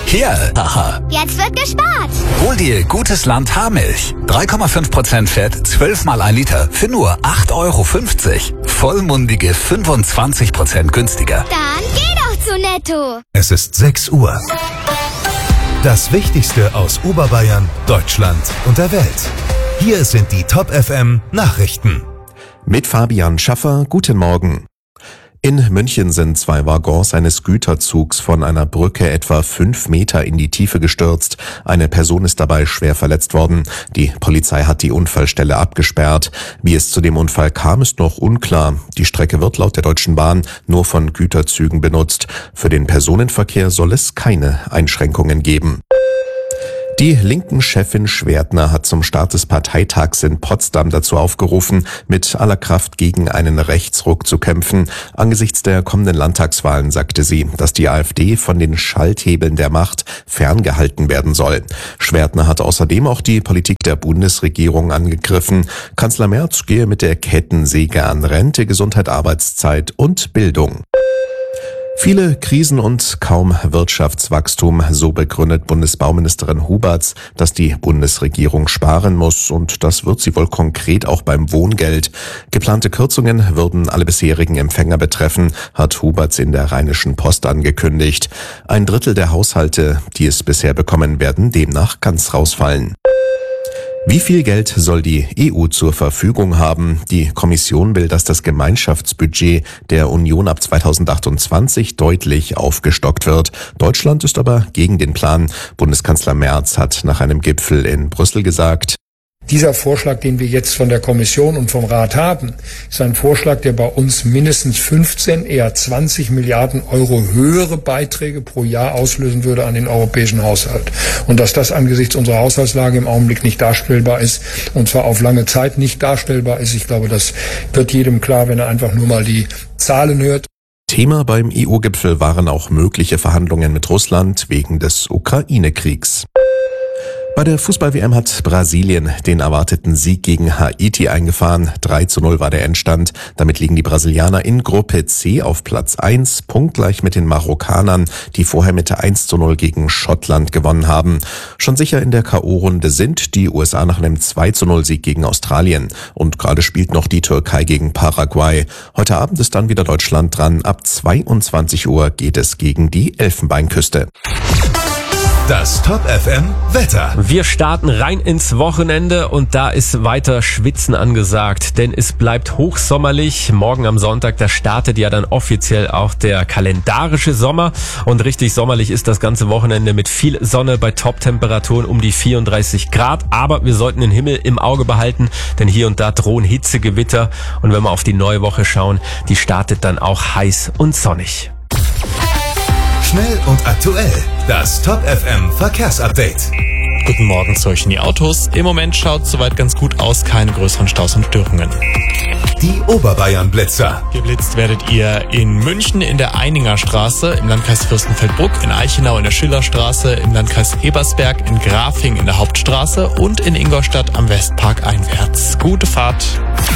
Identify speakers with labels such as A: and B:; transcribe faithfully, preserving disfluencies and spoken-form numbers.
A: Hier, haha.
B: Jetzt wird gespart.
A: Hol dir gutes Land Haarmilch. drei Komma fünf Prozent Fett, zwölf mal ein Liter für nur acht Euro fünfzig. Vollmundige fünfundzwanzig Prozent günstiger.
B: Dann geh doch zu Netto.
C: Es ist sechs Uhr. Das Wichtigste aus Oberbayern, Deutschland und der Welt. Hier sind die Top F M Nachrichten.
D: Mit Fabian Schaffer, guten Morgen. In München sind zwei Waggons eines Güterzugs von einer Brücke etwa fünf Meter in die Tiefe gestürzt. Eine Person ist dabei schwer verletzt worden. Die Polizei hat die Unfallstelle abgesperrt. Wie es zu dem Unfall kam, ist noch unklar. Die Strecke wird laut der Deutschen Bahn nur von Güterzügen benutzt. Für den Personenverkehr soll es keine Einschränkungen geben. Die linken Chefin Schwertner hat zum Start des Parteitags in Potsdam dazu aufgerufen, mit aller Kraft gegen einen Rechtsruck zu kämpfen. Angesichts der kommenden Landtagswahlen sagte sie, dass die AfD von den Schalthebeln der Macht ferngehalten werden soll. Schwertner hat außerdem auch die Politik der Bundesregierung angegriffen. Kanzler Merz gehe mit der Kettensäge an Rente, Gesundheit, Arbeitszeit und Bildung. Viele Krisen und kaum Wirtschaftswachstum, so begründet Bundesbauministerin Huberts, dass die Bundesregierung sparen muss, und das wird sie wohl konkret auch beim Wohngeld. Geplante Kürzungen würden alle bisherigen Empfänger betreffen, hat Huberts in der Rheinischen Post angekündigt. Ein Drittel der Haushalte, die es bisher bekommen, werden demnach ganz rausfallen. Wie viel Geld soll die E U zur Verfügung haben? Die Kommission will, dass das Gemeinschaftsbudget der Union ab zweitausendachtundzwanzig deutlich aufgestockt wird. Deutschland ist aber gegen den Plan. Bundeskanzler Merz hat nach einem Gipfel in Brüssel gesagt:
E: Dieser Vorschlag, den wir jetzt von der Kommission und vom Rat haben, ist ein Vorschlag, der bei uns mindestens fünfzehn, eher zwanzig Milliarden Euro höhere Beiträge pro Jahr auslösen würde an den europäischen Haushalt. Und dass das angesichts unserer Haushaltslage im Augenblick nicht darstellbar ist, und zwar auf lange Zeit nicht darstellbar ist, ich glaube, das wird jedem klar, wenn er einfach nur mal die Zahlen hört.
D: Thema beim E U-Gipfel waren auch mögliche Verhandlungen mit Russland wegen des Ukraine-Kriegs. Bei der Fußball-W M hat Brasilien den erwarteten Sieg gegen Haiti eingefahren. drei zu null war der Endstand. Damit liegen die Brasilianer in Gruppe C auf Platz eins, punktgleich mit den Marokkanern, die vorher mit eins zu null gegen Schottland gewonnen haben. Schon sicher in der K O-Runde sind die U S A nach einem zwei zu null Sieg gegen Australien. Und gerade spielt noch die Türkei gegen Paraguay. Heute Abend ist dann wieder Deutschland dran. Ab zweiundzwanzig Uhr geht es gegen die Elfenbeinküste.
C: Das Top F M Wetter.
F: Wir starten rein ins Wochenende und da ist weiter Schwitzen angesagt, denn es bleibt hochsommerlich. Morgen am Sonntag, da startet ja dann offiziell auch der kalendarische Sommer, und richtig sommerlich ist das ganze Wochenende mit viel Sonne bei Top-Temperaturen um die vierunddreißig Grad. Aber wir sollten den Himmel im Auge behalten, denn hier und da drohen Hitzegewitter, und wenn wir auf die neue Woche schauen, die startet dann auch heiß und sonnig.
C: Schnell und aktuell. Das Top F M Verkehrsupdate.
G: Guten Morgen zu euch in die Autos. Im Moment schaut es soweit ganz gut aus, keine größeren Staus und Störungen.
C: Die Oberbayern-Blitzer.
G: Geblitzt werdet ihr in München in der Eininger Straße, im Landkreis Fürstenfeldbruck, in Eichenau in der Schillerstraße, im Landkreis Ebersberg, in Grafing in der Hauptstraße und in Ingolstadt am Westpark einwärts. Gute Fahrt.